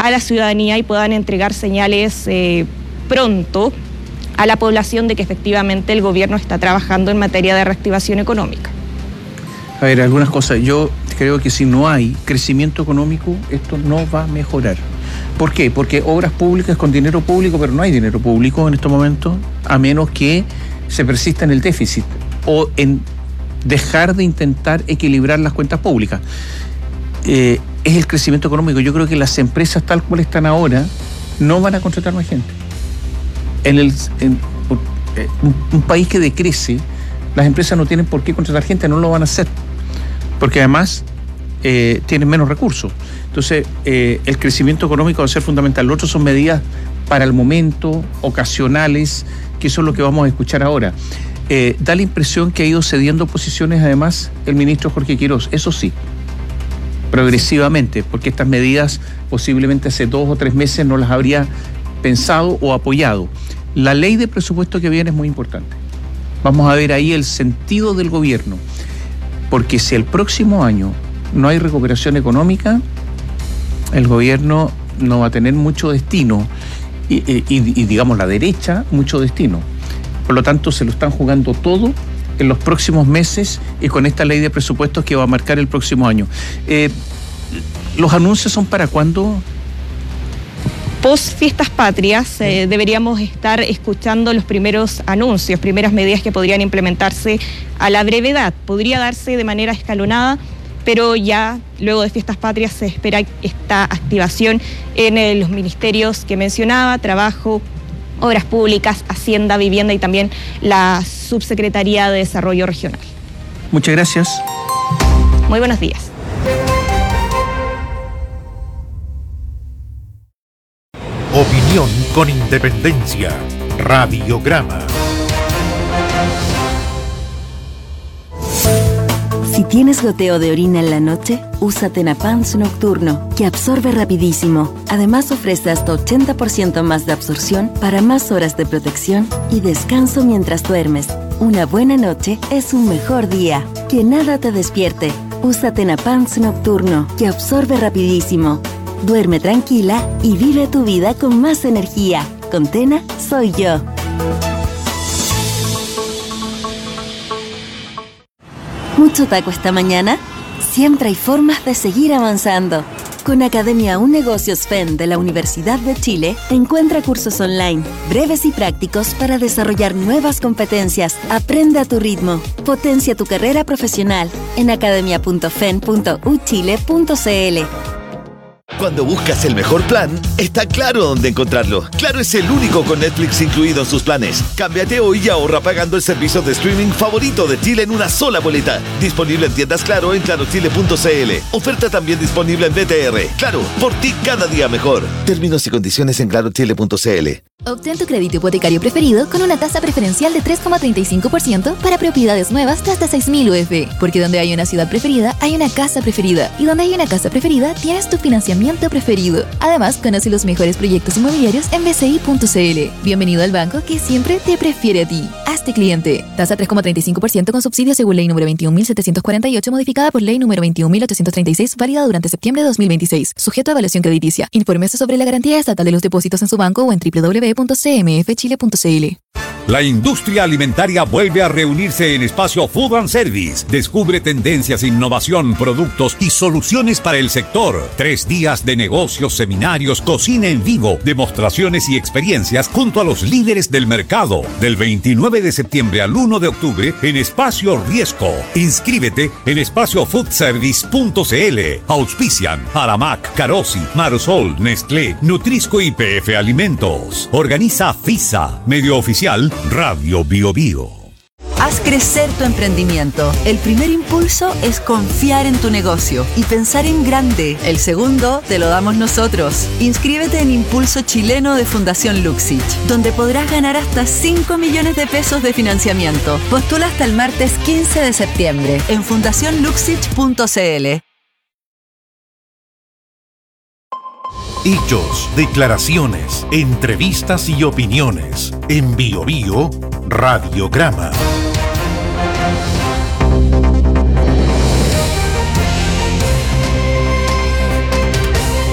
a la ciudadanía y puedan entregar señales pronto a la población de que efectivamente el gobierno está trabajando en materia de reactivación económica. A ver, algunas cosas. Yo creo que si no hay crecimiento económico, esto no va a mejorar. ¿Por qué? Porque obras públicas con dinero público, pero no hay dinero público en estos momentos, a menos que se persista en el déficit o en dejar de intentar equilibrar las cuentas públicas. Es el crecimiento económico. Yo creo que las empresas tal cual están ahora no van a contratar más gente. Un país que decrece, las empresas no tienen por qué contratar gente, no lo van a hacer, porque además tienen menos recursos. Entonces, el crecimiento económico va a ser fundamental. Lo otro son medidas para el momento, ocasionales, que eso es lo que vamos a escuchar ahora. Da la impresión que ha ido cediendo posiciones, además, el ministro Jorge Quirós, eso sí, progresivamente, porque estas medidas posiblemente hace 2 o 3 meses no las habría pensado o apoyado. La ley de presupuesto que viene es muy importante. Vamos a ver ahí el sentido del gobierno, porque si el próximo año no hay recuperación económica, el gobierno no va a tener mucho destino y digamos la derecha mucho destino. Por lo tanto, se lo están jugando todo en los próximos meses y con esta ley de presupuestos que va a marcar el próximo año. ¿Los anuncios son para cuándo? Post Fiestas Patrias deberíamos estar escuchando los primeros anuncios, primeras medidas que podrían implementarse a la brevedad. Podría darse de manera escalonada, pero ya luego de Fiestas Patrias se espera esta activación en los ministerios que mencionaba: Trabajo, Obras Públicas, Hacienda, Vivienda y también la Subsecretaría de Desarrollo Regional. Muchas gracias. Muy buenos días. Opinión con independencia. Radiograma. Si tienes goteo de orina en la noche, usa Tenapans Nocturno, que absorbe rapidísimo. Además ofrece hasta 80% más de absorción para más horas de protección y descanso mientras duermes. Una buena noche es un mejor día. Que nada te despierte. Usa Tenapans Nocturno, que absorbe rapidísimo. Duerme tranquila y vive tu vida con más energía. Con Tena, soy yo. ¿Mucho taco esta mañana? Siempre hay formas de seguir avanzando. Con Academia Un Negocios FEN de la Universidad de Chile, encuentra cursos online, breves y prácticos para desarrollar nuevas competencias. Aprende a tu ritmo. Potencia tu carrera profesional en academia.fen.uchile.cl. Cuando buscas el mejor plan, está Claro dónde encontrarlo. Claro es el único con Netflix incluido en sus planes. Cámbiate hoy y ahorra pagando el servicio de streaming favorito de Chile en una sola boleta. Disponible en tiendas Claro en clarochile.cl. Oferta también disponible en BTR. Claro, por ti cada día mejor. Términos y condiciones en clarochile.cl. Obtén tu crédito hipotecario preferido con una tasa preferencial de 3,35% para propiedades nuevas de hasta 6.000 UF. Porque donde hay una ciudad preferida, hay una casa preferida. Y donde hay una casa preferida, tienes tu financiamiento preferido. Además, conoce los mejores proyectos inmobiliarios en bci.cl. Bienvenido al banco que siempre te prefiere a ti. Hazte cliente. Tasa 3,35% con subsidio según ley número 21.748, modificada por ley número 21.836, válida durante septiembre de 2026. Sujeto a evaluación crediticia. Infórmese sobre la garantía estatal de los depósitos en su banco o en www.cmfchile.cl. La industria alimentaria vuelve a reunirse en Espacio Food and Service. Descubre tendencias, innovación, productos y soluciones para el sector. 3 días de negocios, seminarios, cocina en vivo, demostraciones y experiencias junto a los líderes del mercado. Del 29 de septiembre al 1 de octubre en Espacio Riesco. Inscríbete en espaciofoodservice.cl. Auspician Aramac, Carosi, Marosol, Nestlé, Nutrisco y PF Alimentos. Organiza FISA, medio oficial Radio Bio Bio. Haz crecer tu emprendimiento. El primer impulso es confiar en tu negocio y pensar en grande. El segundo te lo damos nosotros. Inscríbete en Impulso Chileno de Fundación Luxich, donde podrás ganar hasta 5 millones de pesos de financiamiento. Postula hasta el martes 15 de septiembre en fundacionluxich.cl. Hechos, declaraciones, entrevistas y opiniones. En Bio Bio, Radiograma.